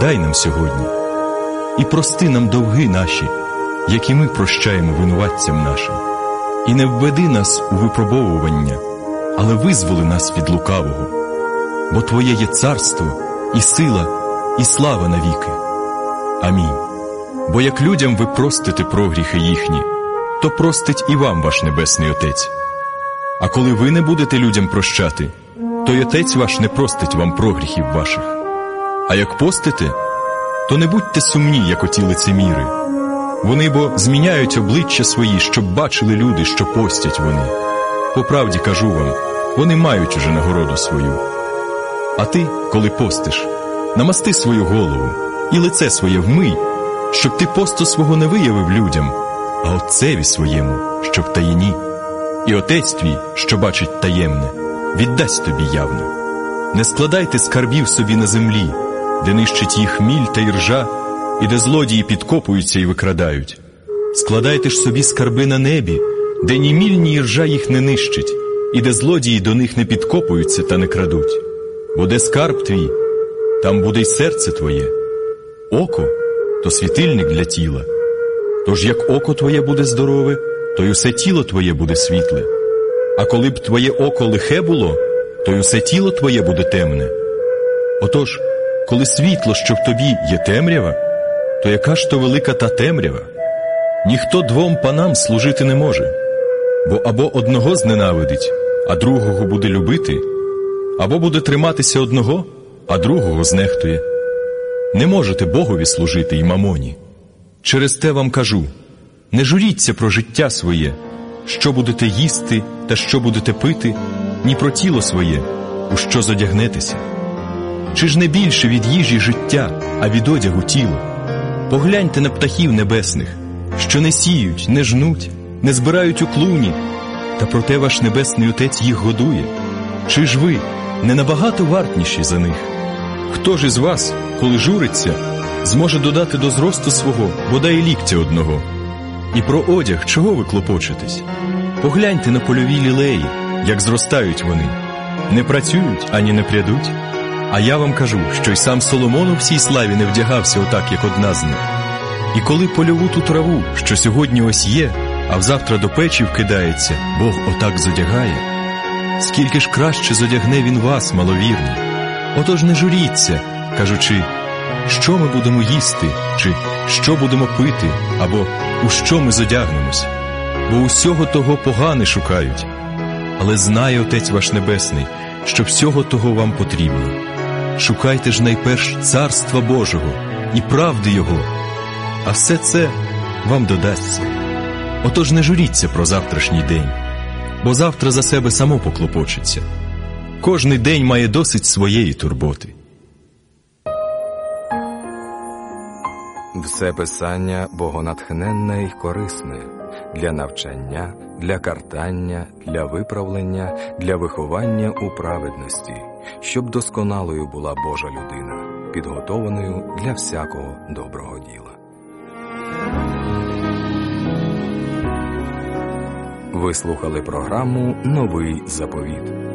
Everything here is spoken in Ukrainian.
дай нам сьогодні. І прости нам довги наші, які ми прощаємо винуватцям нашим. І не введи нас у випробовування, але визволи нас від лукавого. Бо Твоє є царство, і сила, і слава навіки. Амінь. Бо як людям ви простите прогріхи їхні, то простить і вам ваш Небесний Отець. А коли ви не будете людям прощати, то й Отець ваш не простить вам прогріхів ваших. А як постите, то не будьте сумні, як оті лицеміри. Вони бо зміняють обличчя свої, щоб бачили люди, що постять вони. По правді кажу вам, вони мають уже нагороду свою. А ти, коли постиш, намасти свою голову і лице своє вмий, щоб ти посту свого не виявив людям, а Отцеві своєму, що в таїні. І Отець твій, що бачить таємне, віддасть тобі явно. Не складайте скарбів собі на землі, де нищить їх міль та іржа, і де злодії підкопуються і викрадають. Складайте ж собі скарби на небі, де ні міль, ні іржа їх не нищить, і де злодії до них не підкопуються та не крадуть. Бо де скарб твій, там буде й серце твоє. Око – то світильник для тіла. Тож як око твоє буде здорове, то й усе тіло твоє буде світле. А коли б твоє око лихе було, то й усе тіло твоє буде темне. Отож, коли світло, що в тобі, є темрява, то яка ж то велика та темрява? Ніхто двом панам служити не може. Бо або одного зненавидить, а другого буде любити, або буде триматися одного, а другого знехтує. Не можете Богові служити й мамоні. Через те вам кажу, не журіться про життя своє, що будете їсти та що будете пити, ні про тіло своє, у що зодягнетеся. Чи ж не більше від їжі життя, а від одягу тіло? Погляньте на птахів небесних, що не сіють, не жнуть, не збирають у клуні, та проте ваш Небесний Отець їх годує. Чи ж ви не набагато вартніші за них? Хто ж із вас, коли журиться, зможе додати до зросту свого бодай ліктя одного? І про одяг чого ви клопочетесь? Погляньте на польові лілеї, як зростають вони. Не працюють, ані не прядуть. А я вам кажу, що й сам Соломон у всій славі не вдягався отак, як одна з них. І коли польову ту траву, що сьогодні ось є, а взавтра до печі вкидається, Бог отак зодягає, скільки ж краще зодягне Він вас, маловірні. Отож не журіться, кажучи, що ми будемо їсти, чи що будемо пити, або у що ми зодягнемось. Бо усього того погане шукають. Але знає Отець ваш Небесний, що всього того вам потрібно. Шукайте ж найперш Царства Божого і правди Його, а все це вам додасться. Отож не журіться про завтрашній день, бо завтра за себе само поклопочеться. Кожний день має досить своєї турботи. Все Писання богонатхненне й корисне для навчання, для картання, для виправлення, для виховання у праведності, щоб досконалою була Божа людина, підготованою для всякого доброго діла. Ви слухали програму «Новий заповіт».